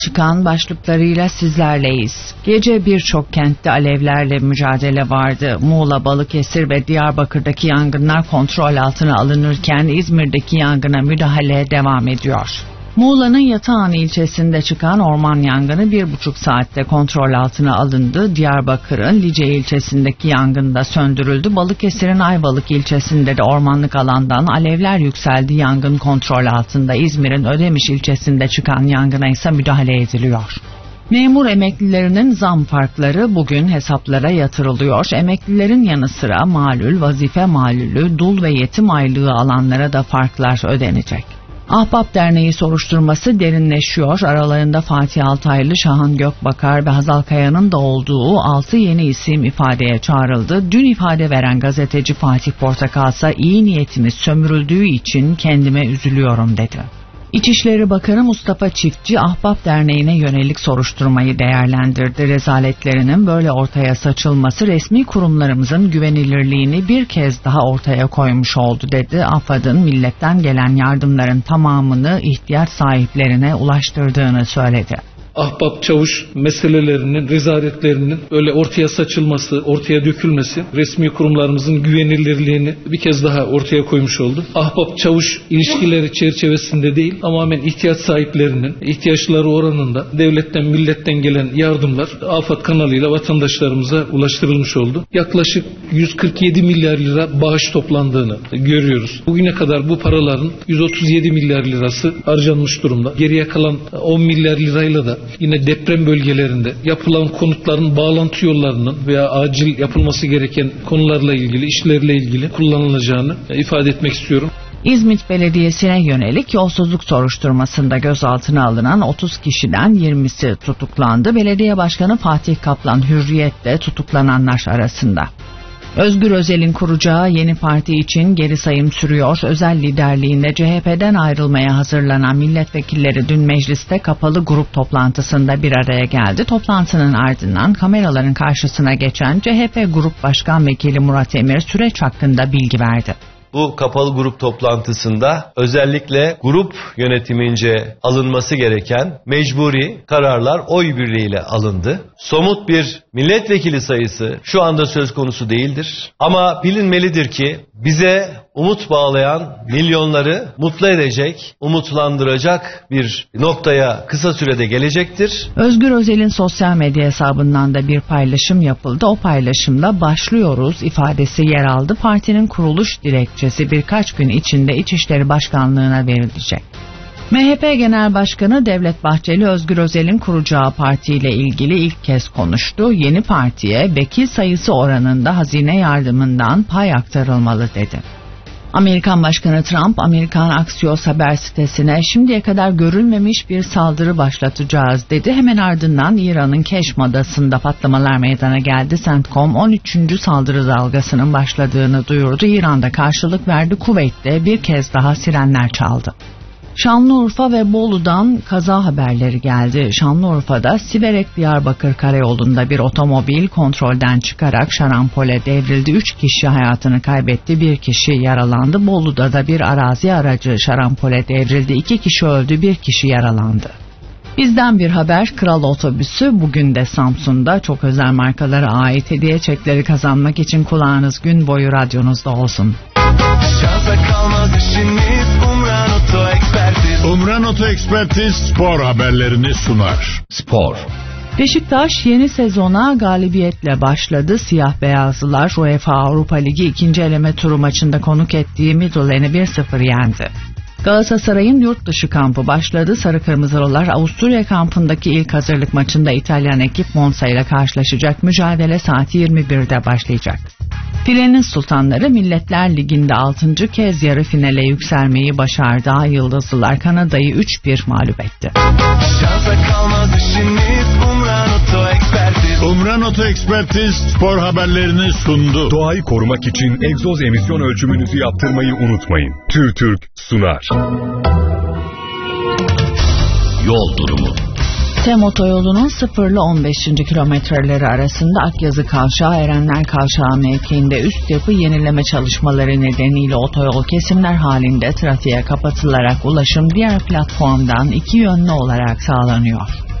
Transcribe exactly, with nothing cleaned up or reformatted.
çıkan başlıklarıyla sizlerleyiz. Gece birçok kentte alevlerle mücadele vardı. Muğla, Balıkesir ve Diyarbakır'daki yangınlar kontrol altına alınırken İzmir'deki yangına müdahale devam ediyor. Muğla'nın Yatağan ilçesinde çıkan orman yangını bir buçuk saatte kontrol altına alındı. Diyarbakır'ın Lice ilçesindeki yangın da söndürüldü. Balıkesir'in Ayvalık ilçesinde de ormanlık alandan alevler yükseldi. Yangın kontrol altında. İzmir'in Ödemiş ilçesinde çıkan yangına ise müdahale ediliyor. Memur emeklilerinin zam farkları bugün hesaplara yatırılıyor. Emeklilerin yanı sıra malul, vazife malulü, dul ve yetim aylığı alanlara da farklar ödenecek. Ahbap Derneği soruşturması derinleşiyor. Aralarında Fatih Altaylı, Şahan Gökbakar ve Hazal Kaya'nın da olduğu altı yeni isim ifadeye çağrıldı. Dün ifade veren gazeteci Fatih Portakal ise iyi niyetimiz sömürüldüğü için kendime üzülüyorum dedi. İçişleri Bakanı Mustafa Çiftçi, Ahbap Derneği'ne yönelik soruşturmayı değerlendirdi. Rezaletlerinin böyle ortaya saçılması resmi kurumlarımızın güvenilirliğini bir kez daha ortaya koymuş oldu dedi. AFAD'ın milletten gelen yardımların tamamını ihtiyaç sahiplerine ulaştırdığını söyledi. Ahbap çavuş meselelerinin, rezaletlerinin öyle ortaya saçılması, ortaya dökülmesi resmi kurumlarımızın güvenilirliğini bir kez daha ortaya koymuş oldu. Ahbap çavuş ilişkileri çerçevesinde değil, tamamen ihtiyaç sahiplerinin ihtiyaçları oranında devletten, milletten gelen yardımlar AFAD kanalıyla vatandaşlarımıza ulaştırılmış oldu. Yaklaşık yüz kırk yedi milyar lira bağış toplandığını görüyoruz. Bugüne kadar bu paraların yüz otuz yedi milyar lirası harcanmış durumda. Geriye kalan on milyar lirayla da yine deprem bölgelerinde yapılan konutların bağlantı yollarının veya acil yapılması gereken konularla ilgili, işlerle ilgili kullanılacağını ifade etmek istiyorum. İzmit Belediyesi'ne yönelik yolsuzluk soruşturmasında gözaltına alınan otuz kişiden yirmisi tutuklandı. Belediye Başkanı Fatih Kaplan Hürriyet'te tutuklananlar arasında. Özgür Özel'in kuracağı yeni parti için geri sayım sürüyor. Özel liderliğinde C H P'den ayrılmaya hazırlanan milletvekilleri dün mecliste kapalı grup toplantısında bir araya geldi. Toplantının ardından kameraların karşısına geçen C H P Grup Başkan Vekili Murat Emir süreç hakkında bilgi verdi. Bu kapalı grup toplantısında özellikle grup yönetimince alınması gereken mecburi kararlar oy birliğiyle alındı. Somut bir milletvekili sayısı şu anda söz konusu değildir. Ama bilinmelidir ki bize umut bağlayan, milyonları mutlu edecek, umutlandıracak bir noktaya kısa sürede gelecektir. Özgür Özel'in sosyal medya hesabından da bir paylaşım yapıldı. O paylaşımda başlıyoruz ifadesi yer aldı. Partinin kuruluş dilekçesi birkaç gün içinde İçişleri Başkanlığı'na verilecek. M H P Genel Başkanı Devlet Bahçeli, Özgür Özel'in kuracağı partiyle ilgili ilk kez konuştu. Yeni partiye vekil sayısı oranında hazine yardımından pay aktarılmalı dedi. Amerikan Başkanı Trump, Amerikan Axios haber sitesine şimdiye kadar görülmemiş bir saldırı başlatacağız dedi. Hemen ardından İran'ın Keşm adasında patlamalar meydana geldi. CENTCOM on üçüncü saldırı dalgasının başladığını duyurdu. İran'da karşılık verdi. Kuveyt'te bir kez daha sirenler çaldı. Şanlıurfa ve Bolu'dan kaza haberleri geldi. Şanlıurfa'da Siverek Diyarbakır karayolunda bir otomobil kontrolden çıkarak şarampole devrildi. Üç kişi hayatını kaybetti, bir kişi yaralandı. Bolu'da da bir arazi aracı şarampole devrildi. İki kişi öldü, bir kişi yaralandı. Bizden bir haber, Kral Otobüsü bugün de Samsun'da çok özel markalara ait hediye çekleri kazanmak için kulağınız gün boyu radyonuzda olsun. Şansa kalmaz işiniz, Umran Oto Ekspertiz. Umran Oto Ekspertiz spor haberlerini sunar. Spor. Beşiktaş yeni sezona galibiyetle başladı. Siyah beyazlılar UEFA Avrupa Ligi ikinci eleme turu maçında konuk ettiği Midtjylland'i bir sıfır yendi. Galatasaray'ın yurt dışı kampı başladı. Sarı Kırmızılılar Avusturya kampındaki ilk hazırlık maçında İtalyan ekip Monza ile karşılaşacak. Mücadele saat yirmi birde başlayacak. Filenin Sultanları Milletler Ligi'nde altıncı kez yarı finale yükselmeyi başardı. Ay Yıldızlılar Kanada'yı üç bir mağlup etti. Şansa kalmaz işiniz, Umran Oto Ekspertiz. Umran Oto Ekspertiz spor haberlerini sundu. Doğayı korumak için egzoz emisyon ölçümünüzü yaptırmayı unutmayın. TÜRTÜRK sunar. Yol durumu. TEM otoyolunun sıfır ile on beşinci kilometreleri arasında Akyazı Kavşağı, Erenler Kavşağı mevkiinde üst yapı yenileme çalışmaları nedeniyle otoyol kesimler halinde trafiğe kapatılarak ulaşım diğer platformdan iki yönlü olarak sağlanıyor.